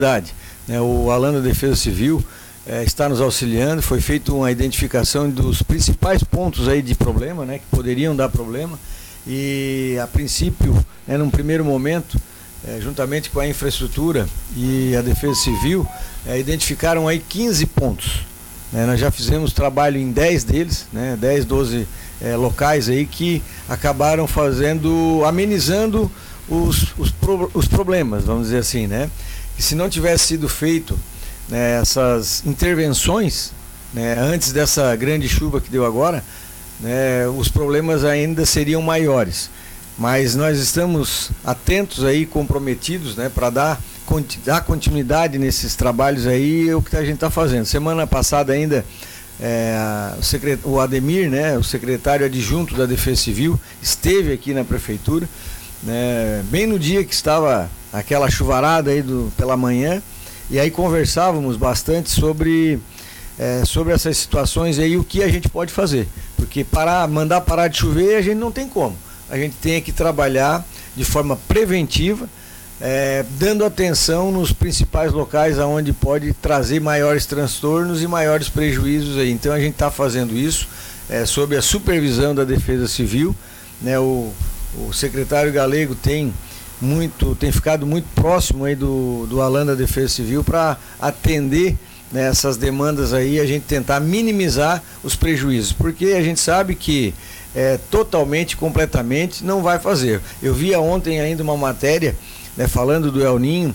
né? O Alan da Defesa Civil está nos auxiliando, foi feita uma identificação dos principais pontos aí de problema, né, que poderiam dar problema, e a princípio, num primeiro momento, juntamente com a infraestrutura e a Defesa Civil, identificaram aí 15 pontos. Nós já fizemos trabalho em 10 deles, 10, 12 locais aí que acabaram amenizando os problemas, vamos dizer assim, né? E se não tivesse sido feito essas intervenções, antes dessa grande chuva que deu agora, os problemas ainda seriam maiores. Mas nós estamos atentos aí, comprometidos, para dar continuidade nesses trabalhos aí, é o que a gente está fazendo. Semana passada ainda, o Ademir, o secretário adjunto da Defesa Civil, esteve aqui na prefeitura, bem no dia que estava aquela chuvarada aí pela manhã, e aí conversávamos bastante sobre essas situações aí, o que a gente pode fazer, porque mandar parar de chover a gente não tem como. A gente tem que trabalhar de forma preventiva, dando atenção nos principais locais onde pode trazer maiores transtornos e maiores prejuízos aí. Então a gente está fazendo isso sob a supervisão da Defesa Civil, o secretário Galego tem ficado muito próximo aí do Alan da Defesa Civil para atender essas demandas aí, a gente tentar minimizar os prejuízos, porque a gente sabe que totalmente, completamente não vai fazer. Eu via ontem ainda uma matéria falando do El Ninho,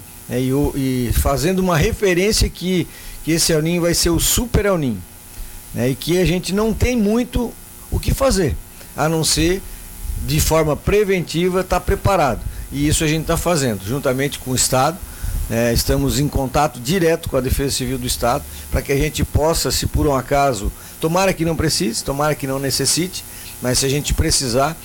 e fazendo uma referência que esse El Ninho vai ser o super El Ninho, e que a gente não tem muito o que fazer, a não ser de forma preventiva estar preparado. E isso a gente está fazendo, juntamente com o Estado. Estamos em contato direto com a Defesa Civil do Estado, para que a gente possa, se por um acaso, tomara que não precise, tomara que não necessite, mas se a gente precisar,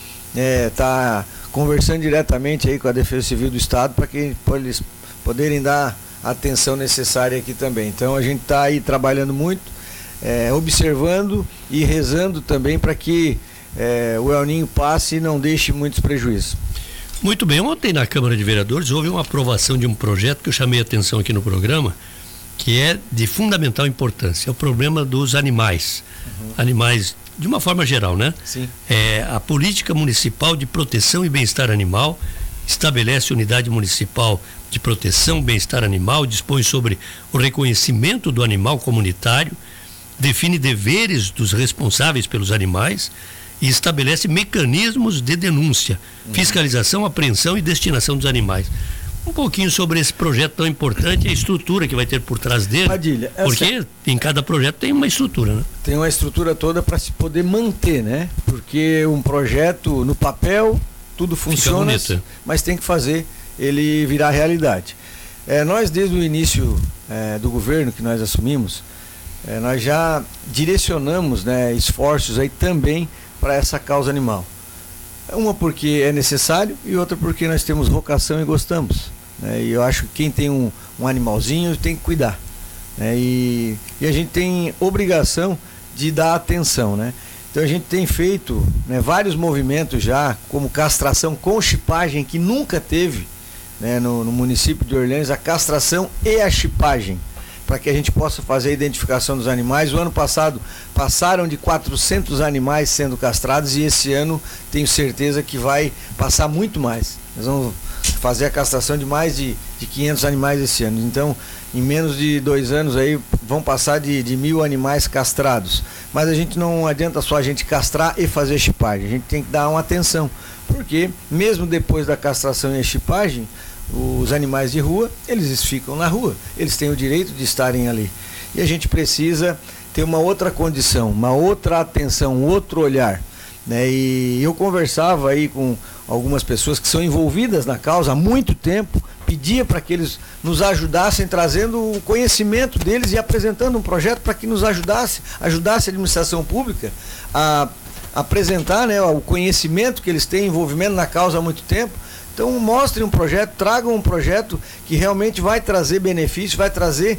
tá conversando diretamente aí com a Defesa Civil do Estado, para que eles poderem dar a atenção necessária aqui também. Então a gente está aí trabalhando muito, observando e rezando também para que o El Ninho passe e não deixe muitos prejuízos. Muito bem, ontem na Câmara de Vereadores houve uma aprovação de um projeto que eu chamei a atenção aqui no programa, que é de fundamental importância, é o problema dos animais. Animais, de uma forma geral, né? Sim. A Política Municipal de Proteção e Bem-Estar Animal estabelece unidade municipal de proteção e bem-estar animal, dispõe sobre o reconhecimento do animal comunitário, define deveres dos responsáveis pelos animais e estabelece mecanismos de denúncia, fiscalização, apreensão e destinação dos animais. Um pouquinho sobre esse projeto tão importante, a estrutura que vai ter por trás dele. Padilha, porque em cada projeto tem uma estrutura, né? Tem uma estrutura toda para se poder manter, né? Porque um projeto no papel, tudo funciona, mas tem que fazer ele virar realidade. Nós, desde o início do governo que nós assumimos, nós já direcionamos, esforços aí também para essa causa animal. Uma porque é necessário e outra porque nós temos vocação e gostamos, e eu acho que quem tem um animalzinho tem que cuidar, e a gente tem obrigação de dar atenção, Então a gente tem feito vários movimentos já, como castração com chipagem, que nunca teve no município de Orleans, a castração e a chipagem, para que a gente possa fazer a identificação dos animais. O ano passado passaram de 400 animais sendo castrados e esse ano tenho certeza que vai passar muito mais. Nós vamos fazer a castração de mais de 500 animais esse ano. Então, em menos de 2 anos aí vão passar de 1.000 animais castrados. Mas a gente não adianta só a gente castrar e fazer chipagem. A gente tem que dar uma atenção, porque mesmo depois da castração e a chipagem, os animais de rua, eles ficam na rua, eles têm o direito de estarem ali. E a gente precisa ter uma outra condição, uma outra atenção, um outro olhar. E eu conversava aí com algumas pessoas que são envolvidas na causa há muito tempo, pedia para que eles nos ajudassem, trazendo o conhecimento deles e apresentando um projeto para que nos ajudasse a administração pública a apresentar o conhecimento que eles têm, envolvimento na causa há muito tempo. Então mostrem um projeto, tragam um projeto que realmente vai trazer benefício, vai trazer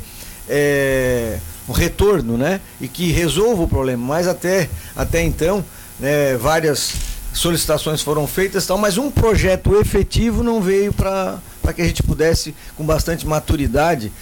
um retorno, e que resolva o problema. Mas até então, várias solicitações foram feitas, mas um projeto efetivo não veio para para que a gente pudesse, com bastante maturidade,